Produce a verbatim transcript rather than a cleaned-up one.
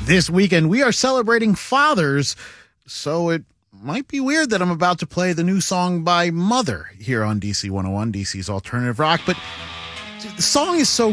This weekend, we are celebrating fathers, so it might be weird that I'm about to play the new song by Mother here on D C one oh one, D C's Alternative Rock, but the song is so